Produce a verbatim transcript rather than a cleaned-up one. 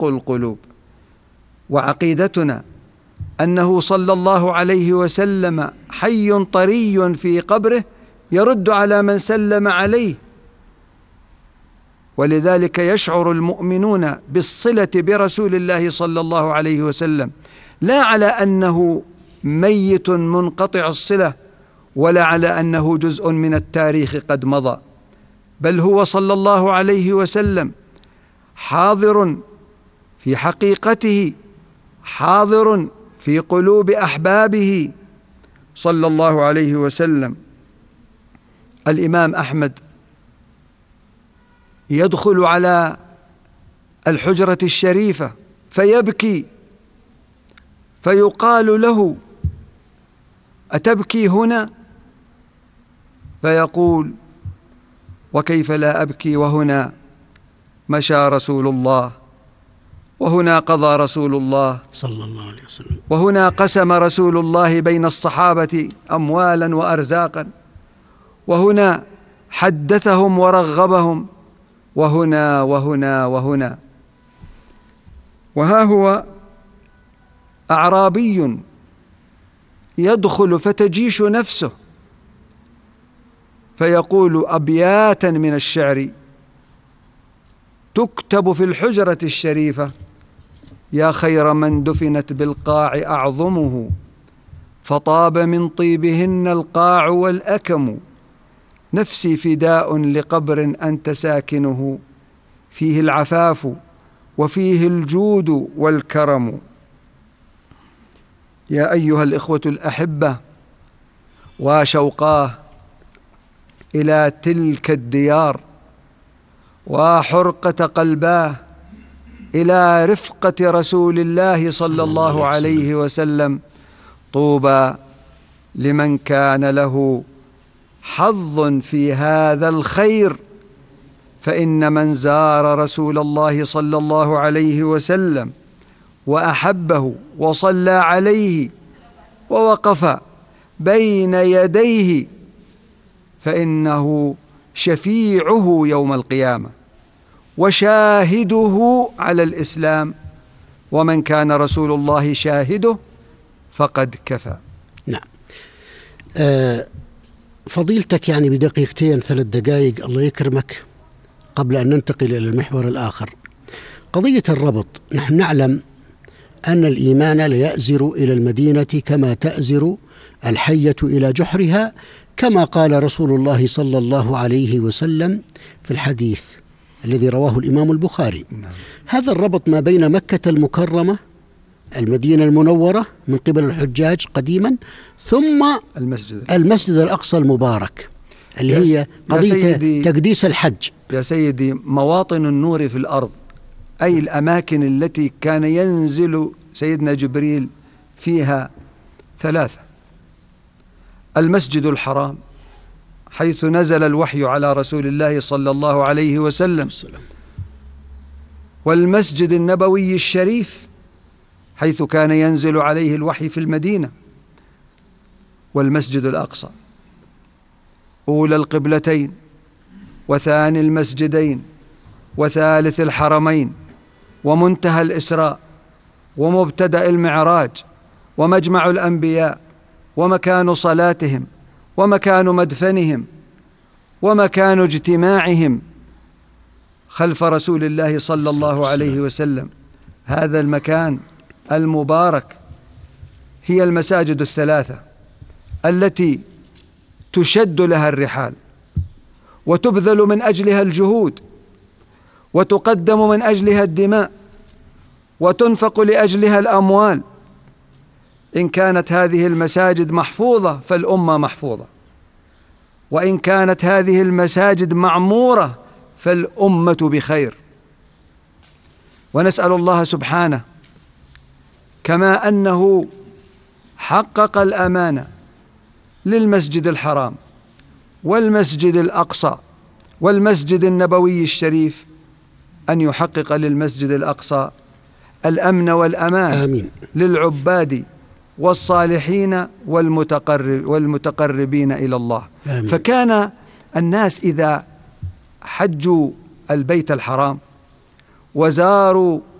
رق القلوب. وعقيدتنا أنه صلى الله عليه وسلم حي طري في قبره يرد على من سلم عليه، ولذلك يشعر المؤمنون بالصلة برسول الله صلى الله عليه وسلم، لا على أنه ميت منقطع الصلة ولا على أنه جزء من التاريخ قد مضى، بل هو صلى الله عليه وسلم حاضر في حقيقته، حاضر في قلوب أحبابه صلى الله عليه وسلم. الإمام أحمد يدخل على الحجرة الشريفة فيبكي، فيقال له: أتبكي هنا؟ فيقول: وكيف لا أبكي وهنا مشى رسول الله، وهنا قضى رسول الله صلى الله عليه وسلم، وهنا قسم رسول الله بين الصحابة أموالا وأرزاقا، وهنا حدثهم ورغبهم، وهنا وهنا وهنا. وها هو أعرابي يدخل فتجيش نفسه فيقول أبياتا من الشعر تكتب في الحجرة الشريفة: يا خير من دفنت بالقاع أعظمه، فطاب من طيبهن القاع والأكم، نفسي فداء لقبر أنت ساكنه، فيه العفاف وفيه الجود والكرم. يا أيها الإخوة الأحبة، وشوقاه إلى تلك الديار، وحرقة قلباه إلى رفقة رسول الله صلى الله عليه وسلم. طوبى لمن كان له حظ في هذا الخير، فإن من زار رسول الله صلى الله عليه وسلم وأحبه وصلى عليه ووقف بين يديه فإنه شفيعه يوم القيامة وشاهده على الإسلام، ومن كان رسول الله شاهده فقد كفى. نعم. أه فضيلتك يعني بدقيقتين ثلاث دقائق الله يكرمك قبل أن ننتقل إلى المحور الآخر، قضية الربط. نحن نعلم أن الإيمان ليأزر إلى المدينة كما تأزر الحية إلى جحرها، كما قال رسول الله صلى الله عليه وسلم في الحديث الذي رواه الإمام البخاري. هذا الربط ما بين مكة المكرمة المدينة المنورة من قبل الحجاج قديما، ثم المسجد, المسجد الأقصى المبارك اللي هي قضية تقديس الحج. يا سيدي، مواطن النور في الأرض، أي الأماكن التي كان ينزل سيدنا جبريل فيها ثلاثة: المسجد الحرام حيث نزل الوحي على رسول الله صلى الله عليه وسلم، والمسجد النبوي الشريف حيث كان ينزل عليه الوحي في المدينة، والمسجد الأقصى أولى القبلتين وثاني المسجدين وثالث الحرمين ومنتهى الإسراء ومبتدأ المعراج ومجمع الأنبياء ومكان صلاتهم ومكان مدفنهم ومكان اجتماعهم خلف رسول الله صلى الله عليه وسلم. هذا المكان المبارك هي المساجد الثلاثة التي تشد لها الرحال وتبذل من أجلها الجهود وتقدم من أجلها الدماء وتنفق لأجلها الأموال. إن كانت هذه المساجد محفوظة فالأمة محفوظة، وإن كانت هذه المساجد معمورة فالأمة بخير. ونسأل الله سبحانه كما أنه حقق الأمانة للمسجد الحرام والمسجد الأقصى والمسجد النبوي الشريف أن يحقق للمسجد الأقصى الأمن والأمان. آمين. للعباد والصالحين والمتقرب والمتقربين إلى الله. آمين. فكان الناس إذا حجوا البيت الحرام وزاروا